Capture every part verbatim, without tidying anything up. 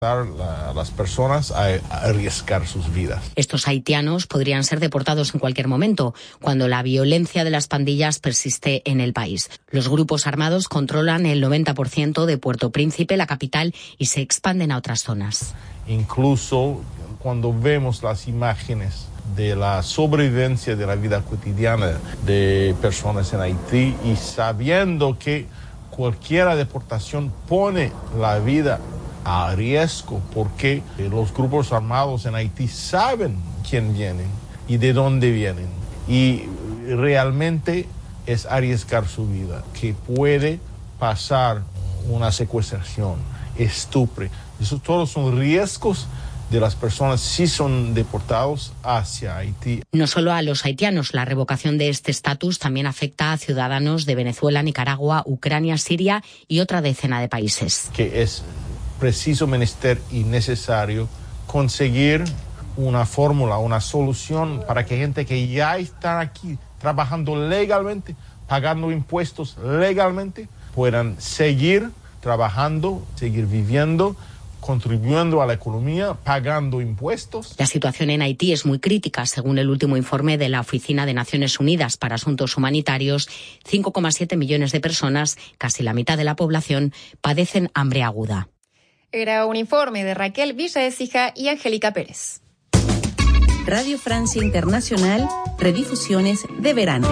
a las personas a arriesgar sus vidas. Estos haitianos podrían ser deportados en cualquier momento, cuando la violencia de las pandillas persiste en el país. Los grupos armados controlan el noventa por ciento de Puerto Príncipe, la capital, y se expanden a otras zonas. Incluso cuando vemos las imágenes de la sobrevivencia de la vida cotidiana de personas en Haití y sabiendo que cualquier deportación pone la vida a riesgo porque los grupos armados en Haití saben quién vienen y de dónde vienen, y realmente es arriesgar su vida, que puede pasar una secuestración, estupro. Esos todos son riesgos de las personas si son deportados hacia Haití. No solo a los haitianos, la revocación de este estatus también afecta a ciudadanos de Venezuela, Nicaragua, Ucrania, Siria y otra decena de países. Que es preciso, menester y necesario conseguir una fórmula, una solución para que gente que ya está aquí trabajando legalmente, pagando impuestos legalmente, puedan seguir trabajando, seguir viviendo, contribuyendo a la economía, pagando impuestos. La situación en Haití es muy crítica. Según el último informe de la Oficina de Naciones Unidas para Asuntos Humanitarios, cinco coma siete millones de personas, casi la mitad de la población, padecen hambre aguda. Era un informe de Raquel Villaécija y Angélica Pérez. Radio Francia Internacional, redifusiones de verano.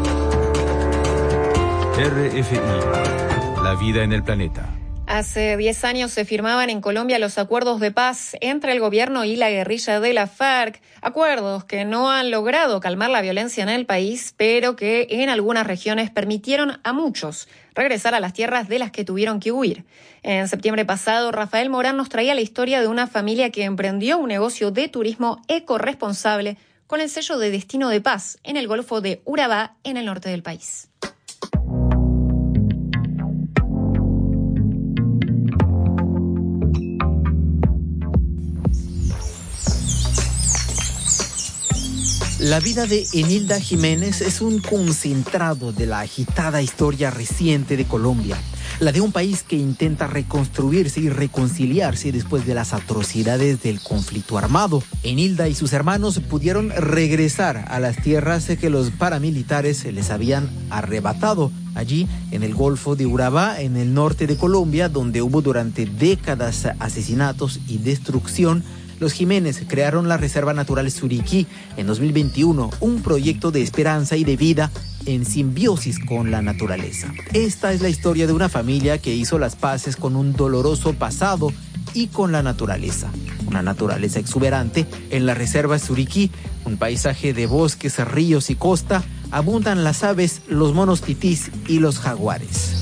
R F I, la vida en el planeta. Hace diez años se firmaban en Colombia los acuerdos de paz entre el gobierno y la guerrilla de la FARC, acuerdos que no han logrado calmar la violencia en el país, pero que en algunas regiones permitieron a muchos regresar a las tierras de las que tuvieron que huir. En septiembre pasado, Rafael Morán nos traía la historia de una familia que emprendió un negocio de turismo ecorresponsable con el sello de Destino de Paz en el Golfo de Urabá, en el norte del país. La vida de Enilda Jiménez es un concentrado de la agitada historia reciente de Colombia, la de un país que intenta reconstruirse y reconciliarse después de las atrocidades del conflicto armado. Enilda y sus hermanos pudieron regresar a las tierras que los paramilitares les habían arrebatado, allí en el Golfo de Urabá, en el norte de Colombia, donde hubo durante décadas asesinatos y destrucción. Los Jiménez crearon la Reserva Natural Suriquí en dos mil veintiuno, un proyecto de esperanza y de vida en simbiosis con la naturaleza. Esta es la historia de una familia que hizo las paces con un doloroso pasado y con la naturaleza. Una naturaleza exuberante en la Reserva Suriquí, un paisaje de bosques, ríos y costa. Abundan las aves, los monos titís y los jaguares.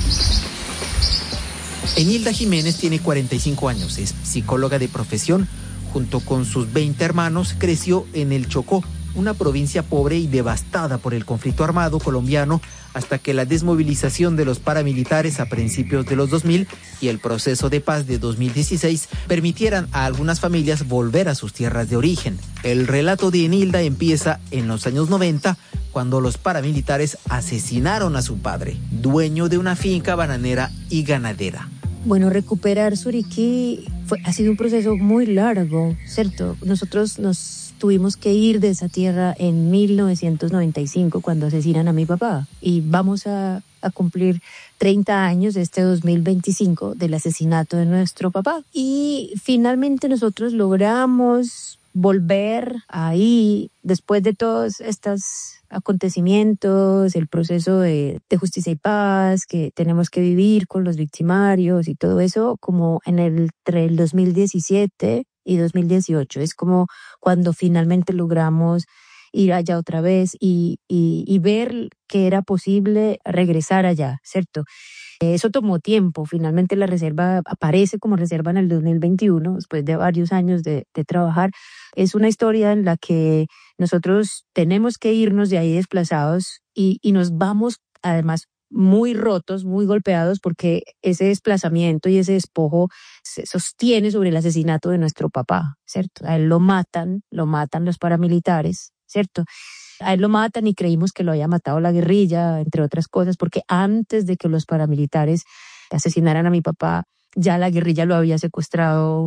Enilda Jiménez tiene cuarenta y cinco años, es psicóloga de profesión. Junto con sus veinte hermanos, creció en el Chocó, una provincia pobre y devastada por el conflicto armado colombiano, hasta que la desmovilización de los paramilitares a principios de los dos mil y el proceso de paz de dos mil dieciséis permitieran a algunas familias volver a sus tierras de origen. El relato de Enilda empieza en los años noventa, cuando los paramilitares asesinaron a su padre, dueño de una finca bananera y ganadera. Bueno, recuperar Suriquí fue, ha sido un proceso muy largo, ¿cierto? Nosotros nos tuvimos que ir de esa tierra en mil novecientos noventa y cinco, cuando asesinan a mi papá. Y vamos a, a cumplir treinta años este dos mil veinticinco del asesinato de nuestro papá. Y finalmente nosotros logramos volver ahí, después de todos estos acontecimientos, el proceso de, de justicia y paz que tenemos que vivir con los victimarios y todo eso, como en el, entre el dos mil diecisiete y dos mil dieciocho. Es como cuando finalmente logramos ir allá otra vez y, y, y ver que era posible regresar allá, ¿cierto? Eso tomó tiempo. Finalmente la reserva aparece como reserva en el dos mil veintiuno, después de varios años de, de trabajar. Es una historia en la que nosotros tenemos que irnos de ahí desplazados y, y nos vamos además muy rotos, muy golpeados, porque ese desplazamiento y ese despojo se sostiene sobre el asesinato de nuestro papá, ¿cierto? A él lo matan, lo matan los paramilitares, ¿cierto? A él lo matan y creímos que lo había matado la guerrilla, entre otras cosas, porque antes de que los paramilitares asesinaran a mi papá, ya la guerrilla lo había secuestrado